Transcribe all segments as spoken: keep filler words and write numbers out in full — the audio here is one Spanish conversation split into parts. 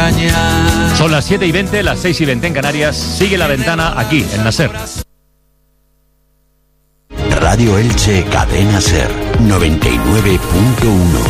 engañar. Son las siete y veinte, las seis y veinte en Canarias. Sigue La Ventana aquí, en la SER. Radio Elche, Cadena SER, noventa y nueve punto uno.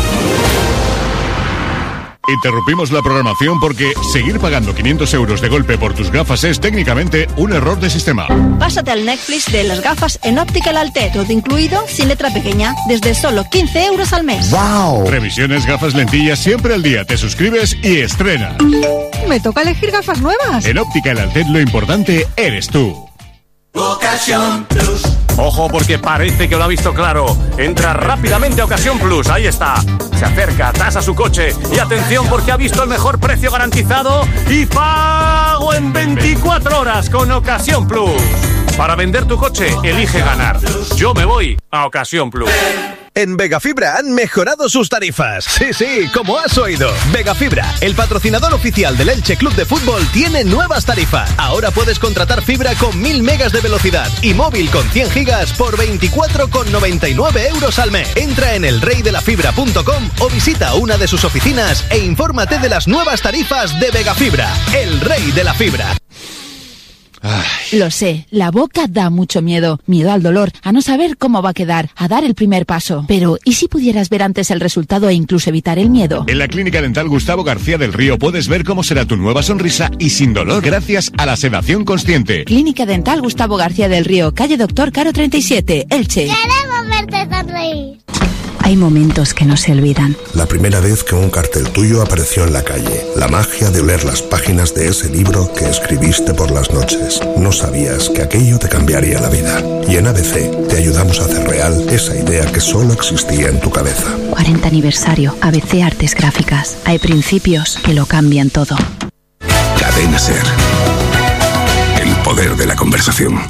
Interrumpimos la programación porque seguir pagando quinientos euros de golpe por tus gafas es técnicamente un error de sistema. Pásate al Netflix de las gafas en Optical Altet, todo incluido, sin letra pequeña, desde solo quince euros al mes. ¡Wow! Revisiones, gafas, lentillas, siempre al día. Te suscribes y estrenas. Me toca elegir gafas nuevas. En Optical Altet lo importante eres tú. Ocasión Plus. Ojo, porque parece que lo ha visto claro. Entra rápidamente a Ocasión Plus, ahí está. Se acerca, tasa su coche y atención porque ha visto el mejor precio garantizado y pago en veinticuatro horas con Ocasión Plus. Para vender tu coche, elige ganar. Yo me voy a Ocasión Plus. En Vegafibra han mejorado sus tarifas. Sí, sí, como has oído. Vegafibra, el patrocinador oficial del Elche Club de Fútbol, tiene nuevas tarifas. Ahora puedes contratar fibra con mil megas de velocidad y móvil con cien gigas por veinticuatro con noventa y nueve euros al mes. Entra en el rey de la fibra punto com o visita una de sus oficinas e infórmate de las nuevas tarifas de Vegafibra, el rey de la fibra. Ay. Lo sé, la boca da mucho miedo. Miedo al dolor, a no saber cómo va a quedar, a dar el primer paso. Pero, ¿y si pudieras ver antes el resultado e incluso evitar el miedo? En la Clínica Dental Gustavo García del Río puedes ver cómo será tu nueva sonrisa y sin dolor gracias a la sedación consciente. Clínica Dental Gustavo García del Río, calle Doctor Caro treinta y siete, Elche. Queremos verte sonreír. Hay momentos que no se olvidan. La primera vez que un cartel tuyo apareció en la calle. La magia de oler las páginas de ese libro que escribiste por las noches. No sabías que aquello te cambiaría la vida. Y en A B C te ayudamos a hacer real esa idea que solo existía en tu cabeza. cuarenta aniversario. A B C Artes Gráficas. Hay principios que lo cambian todo. Cadena SER. El poder de la conversación.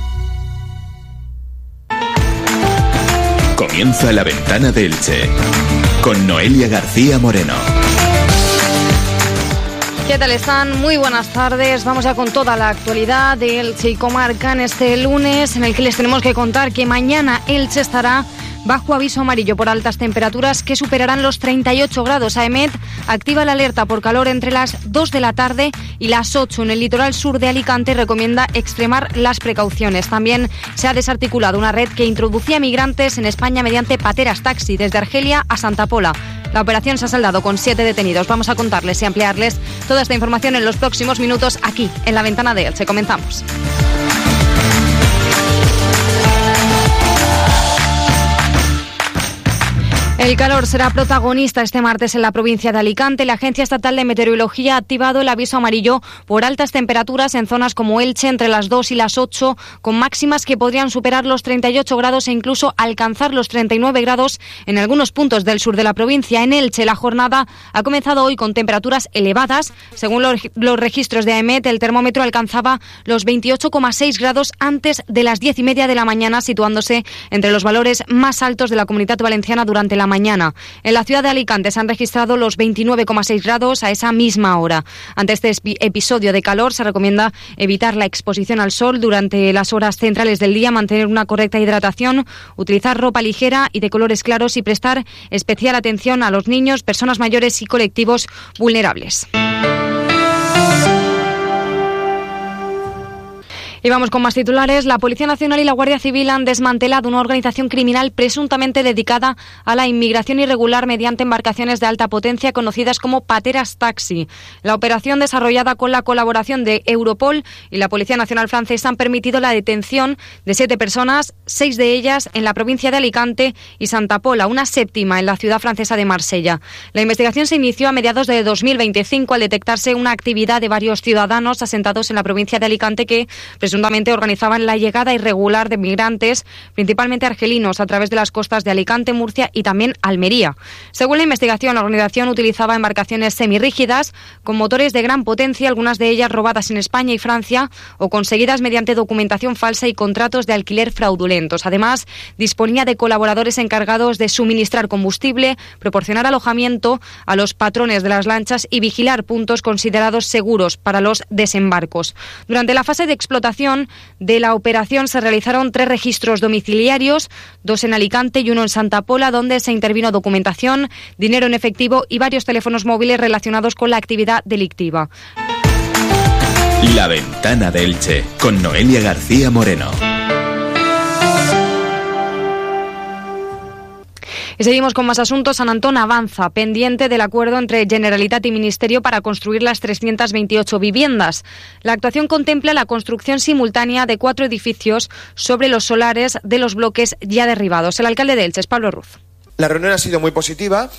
Comienza La Ventana de Elche, con Noelia García Moreno. ¿Qué tal están? Muy buenas tardes. Vamos ya con toda la actualidad de Elche y comarca en este lunes, en el que les tenemos que contar que mañana Elche estará bajo aviso amarillo por altas temperaturas que superarán los treinta y ocho grados. AEMET activa la alerta por calor entre las dos de la tarde y las ocho. En el litoral sur de Alicante recomienda extremar las precauciones. También se ha desarticulado una red que introducía migrantes en España mediante pateras taxi desde Argelia a Santa Pola. La operación se ha saldado con siete detenidos. Vamos a contarles y ampliarles toda esta información en los próximos minutos aquí, en La Ventana de Elche. Comenzamos. El calor será protagonista este martes en la provincia de Alicante. La Agencia Estatal de Meteorología ha activado el aviso amarillo por altas temperaturas en zonas como Elche entre las dos y las ocho, con máximas que podrían superar los treinta y ocho grados e incluso alcanzar los treinta y nueve grados en algunos puntos del sur de la provincia. En Elche, la jornada ha comenzado hoy con temperaturas elevadas. Según los registros de AEMET, el termómetro alcanzaba los veintiocho coma seis grados antes de las diez y media de la mañana, situándose entre los valores más altos de la Comunidad Valenciana durante la mañana. En la ciudad de Alicante se han registrado los veintinueve coma seis grados a esa misma hora. Ante este episodio de calor se recomienda evitar la exposición al sol durante las horas centrales del día, mantener una correcta hidratación, utilizar ropa ligera y de colores claros y prestar especial atención a los niños, personas mayores y colectivos vulnerables. Y vamos con más titulares. La Policía Nacional y la Guardia Civil han desmantelado una organización criminal presuntamente dedicada a la inmigración irregular mediante embarcaciones de alta potencia conocidas como pateras taxi. La operación, desarrollada con la colaboración de Europol y la Policía Nacional francesa, han permitido la detención de siete personas, seis de ellas en la provincia de Alicante y Santa Pola, una séptima en la ciudad francesa de Marsella. La investigación se inició a mediados de dos mil veinticinco al detectarse una actividad de varios ciudadanos asentados en la provincia de Alicante que presuntamente organizaban la llegada irregular de migrantes, principalmente argelinos, a través de las costas de Alicante, Murcia y también Almería. Según la investigación, la organización utilizaba embarcaciones semirrígidas con motores de gran potencia, algunas de ellas robadas en España y Francia o conseguidas mediante documentación falsa y contratos de alquiler fraudulentos. Además, disponía de colaboradores encargados de suministrar combustible, proporcionar alojamiento a los patrones de las lanchas y vigilar puntos considerados seguros para los desembarcos. Durante la fase de explotación ejecución de la operación se realizaron tres registros domiciliarios, dos en Alicante y uno en Santa Pola, donde se intervino documentación, dinero en efectivo y varios teléfonos móviles relacionados con la actividad delictiva. La Ventana de Elche, con Noelia García Moreno. Y seguimos con más asuntos. San Antón avanza, pendiente del acuerdo entre Generalitat y Ministerio para construir las trescientas veintiocho viviendas. La actuación contempla la construcción simultánea de cuatro edificios sobre los solares de los bloques ya derribados. El alcalde de Elche es Pablo Ruz. La reunión ha sido muy positiva.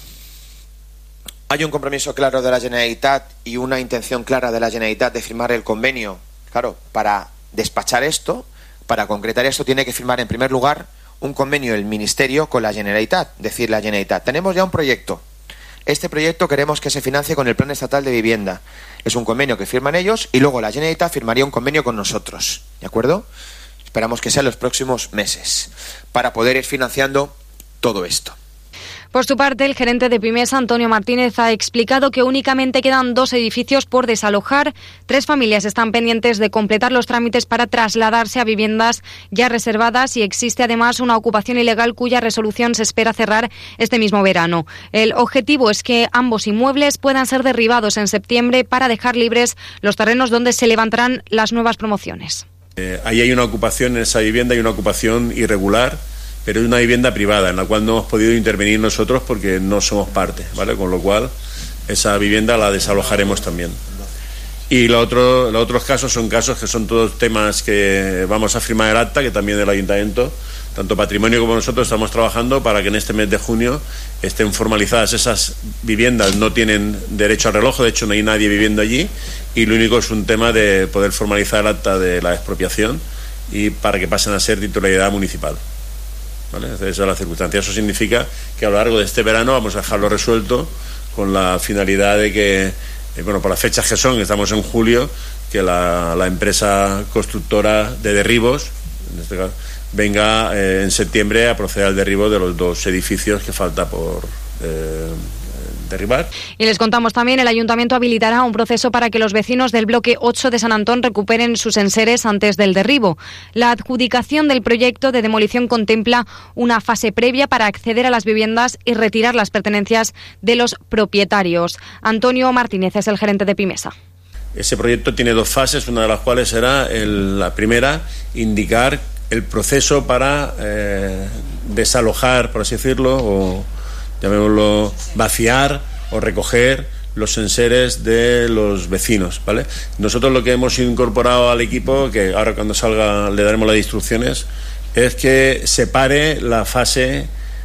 Hay un compromiso claro de la Generalitat y una intención clara de la Generalitat de firmar el convenio. Claro, para despachar esto, para concretar esto, tiene que firmar en primer lugar un convenio el Ministerio con la Generalitat, decir la Generalitat. Tenemos ya un proyecto. Este proyecto queremos que se financie con el Plan Estatal de Vivienda. Es un convenio que firman ellos y luego la Generalitat firmaría un convenio con nosotros. ¿De acuerdo? Esperamos que sea en los próximos meses para poder ir financiando todo esto. Por su parte, el gerente de Pimesa, Antonio Martínez, ha explicado que únicamente quedan dos edificios por desalojar. Tres familias están pendientes de completar los trámites para trasladarse a viviendas ya reservadas y existe además una ocupación ilegal cuya resolución se espera cerrar este mismo verano. El objetivo es que ambos inmuebles puedan ser derribados en septiembre para dejar libres los terrenos donde se levantarán las nuevas promociones. Eh, ahí hay una ocupación en esa vivienda, hay una ocupación irregular, pero es una vivienda privada en la cual no hemos podido intervenir nosotros porque no somos parte, ¿vale? Con lo cual esa vivienda la desalojaremos también. Y lo otro, los otros casos son casos que son todos temas que vamos a firmar el acta, que también del Ayuntamiento, tanto Patrimonio como nosotros estamos trabajando para que en este mes de junio estén formalizadas esas viviendas. No tienen derecho al reloj, de hecho no hay nadie viviendo allí, y lo único es un tema de poder formalizar el acta de la expropiación y para que pasen a ser titularidad municipal. ¿Vale? Esa es la circunstancia. Eso significa que a lo largo de este verano vamos a dejarlo resuelto con la finalidad de que, eh, bueno, por las fechas que son, estamos en julio, que la, la empresa constructora de derribos, en este caso, venga eh, en septiembre a proceder al derribo de los dos edificios que falta por eh, derribar. Y les contamos también, el Ayuntamiento habilitará un proceso para que los vecinos del bloque ocho de San Antón recuperen sus enseres antes del derribo. La adjudicación del proyecto de demolición contempla una fase previa para acceder a las viviendas y retirar las pertenencias de los propietarios. Antonio Martínez es el gerente de Pimesa. Ese proyecto tiene dos fases, una de las cuales será el, la primera, indicar el proceso para eh, desalojar, por así decirlo, o llamémoslo vaciar o recoger los enseres de los vecinos, ¿vale? Nosotros lo que hemos incorporado al equipo, que ahora cuando salga le daremos las instrucciones, es que separe la fase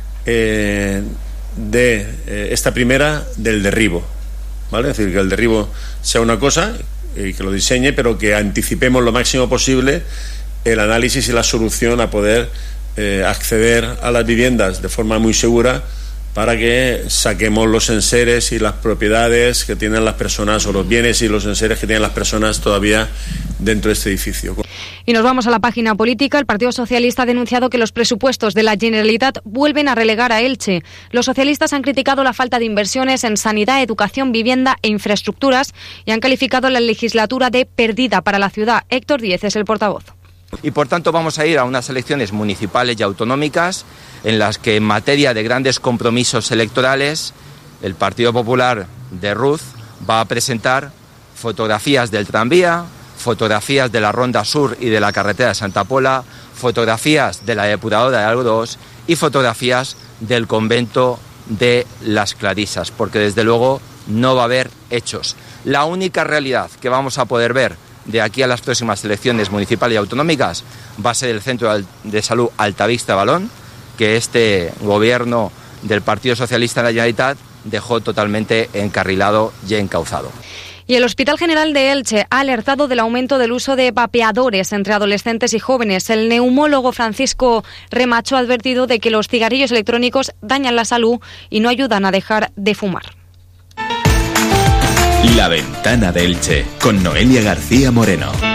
eh, de eh, esta primera del derribo, ¿vale? Es decir, que el derribo sea una cosa y que lo diseñe, pero que anticipemos lo máximo posible el análisis y la solución a poder eh, acceder a las viviendas de forma muy segura, para que saquemos los enseres y las propiedades que tienen las personas, o los bienes y los enseres que tienen las personas todavía dentro de este edificio. Y nos vamos a la página política. El Partido Socialista ha denunciado que los presupuestos de la Generalitat vuelven a relegar a Elche. Los socialistas han criticado la falta de inversiones en sanidad, educación, vivienda e infraestructuras y han calificado la legislatura de perdida para la ciudad. Héctor Díez es el portavoz. Y por tanto vamos a ir a unas elecciones municipales y autonómicas en las que en materia de grandes compromisos electorales el Partido Popular de Ruz va a presentar fotografías del tranvía, fotografías de la Ronda Sur y de la carretera de Santa Pola, fotografías de la depuradora de Algodós y fotografías del convento de las Clarisas, porque desde luego no va a haber hechos. La única realidad que vamos a poder ver de aquí a las próximas elecciones municipales y autonómicas va a ser el Centro de Salud Altavista Balón, que este gobierno del Partido Socialista en la Generalitat dejó totalmente encarrilado y encauzado. Y el Hospital General de Elche ha alertado del aumento del uso de vapeadores entre adolescentes y jóvenes. El neumólogo Francisco Remacho ha advertido de que los cigarrillos electrónicos dañan la salud y no ayudan a dejar de fumar. La Ventana de Elche, con Noelia García Moreno.